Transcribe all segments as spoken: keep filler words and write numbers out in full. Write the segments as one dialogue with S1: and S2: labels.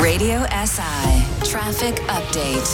S1: Radio S I traffic update.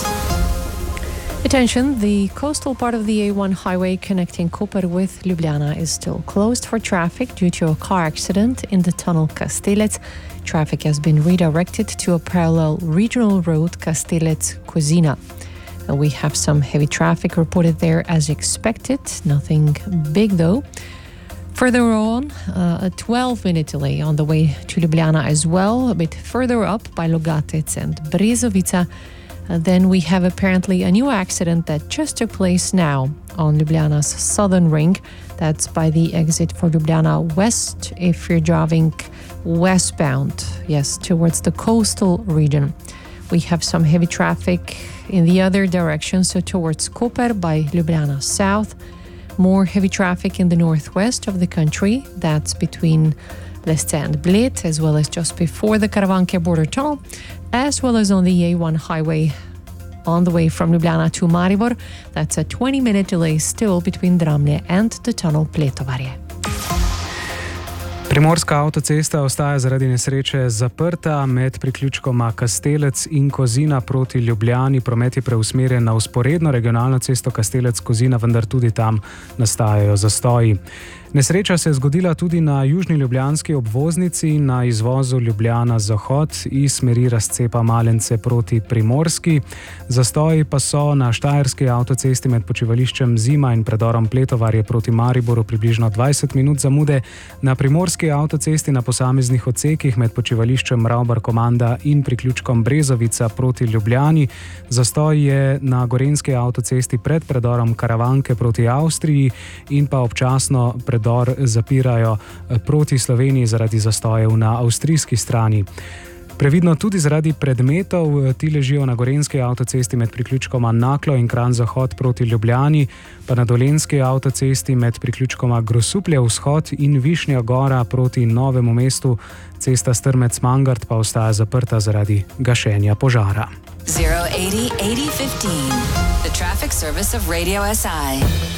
S2: Attention, the coastal part of the A one highway connecting Koper with Ljubljana is still closed for traffic due to a car accident in the tunnel Kastelec. Traffic has been redirected to a parallel regional road, Kastelec-Kozina. We have some heavy traffic reported there as expected, nothing big though. Further on, uh, a twelve-minute delay on the way to Ljubljana as well, a bit further up by Logatec and Brezovica. Uh, then we have apparently a new accident that just took place now on Ljubljana's southern ring. That's by the exit for Ljubljana West if you're driving westbound, yes, towards the coastal region. We have some heavy traffic in the other direction, so towards Koper by Ljubljana South. More heavy traffic in the northwest of the country. That's between Leste and Bled, as well as just before the Karavanke border tunnel, as well as on the A one highway on the way from Ljubljana to Maribor. That's a twenty-minute delay still between Dramlje and the tunnel Pletovarje.
S3: Primorska avtocesta ostaja zaradi nesreče zaprta med priključkoma Kastelec in Kozina proti Ljubljani. Promet je preusmerjen na vzporedno regionalno cesto Kastelec-Kozina, vendar tudi tam nastajajo zastoji. Nesreča se je zgodila tudi na južni ljubljanski obvoznici na izvozu Ljubljana-Zahod iz smeri razcepa Malence proti Primorski. Zastoji pa so na štajerski avtocesti med počivališčem Zima in predorom Pletovarje proti Mariboru približno dvajset minut zamude, na primorski avtocesti na posameznih odsekih med počivališčem Ravbar-Komanda in priključkom Brezovica proti Ljubljani. Zastoj je na gorenjski avtocesti pred predorom Karavanke proti Avstriji in pa občasno pred Predor zapirajo proti Sloveniji zaradi zastojev na avstrijski strani. Previdno tudi zaradi predmetov, ti ležijo na gorenjski avtocesti med priključkoma Naklo in Kranj-Zahod proti Ljubljani, pa na dolenjski avtocesti med priključkoma Grosuplje-Vzhod in Višnja Gora proti Novemu mestu. Cesta Strmec-Mangart pa ostaja zaprta zaradi gašenja požara.
S1: zero eighty eighty fifteen, the traffic service of Radio S I.